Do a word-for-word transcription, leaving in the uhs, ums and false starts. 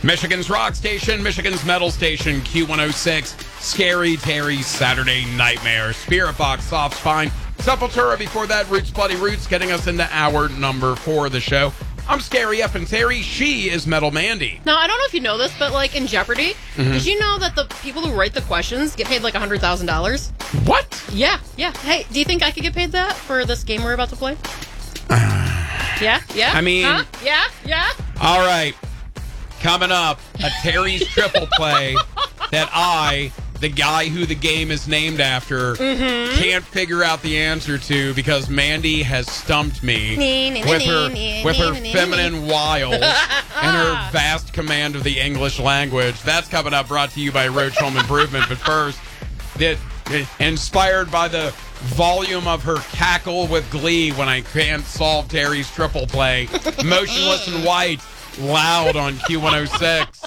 Michigan's rock station, Michigan's metal station, Q one oh six, Scary Terry's Saturday Nightmare, Spirit Box, Soft Spine, Sepultura, before that, Roots Bloody Roots, getting us into hour number four of the show. I'm Scary F and Terry. She is Metal Mandy. Now, I don't know if you know this, but like in Jeopardy, mm-hmm. did you know that the people who write the questions get paid like one hundred thousand dollars? What? Yeah, yeah. Hey, do you think I could get paid that for this game we're about to play? yeah, yeah. I mean... Huh? Yeah, yeah. All right. Coming up, a Terry's Triple Play that I, the guy who the game is named after, mm-hmm. can't figure out the answer to because Mandy has stumped me with her with her feminine wiles and her vast command of the English language. That's coming up, brought to you by Roach Home Improvement. But first, that inspired by the volume of her cackle with glee when I can't solve Terry's Triple Play, Motionless in White, loud on Q one oh six.